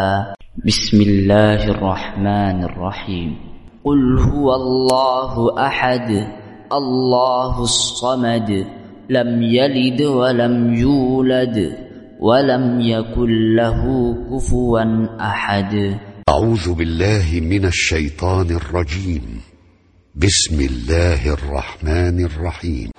بسم الله الرحمن الرحيم. قل هو الله أحد الله الصمد لم يلد ولم يولد ولم يكن له كفوا أحد. أعوذ بالله من الشيطان الرجيم. بسم الله الرحمن الرحيم.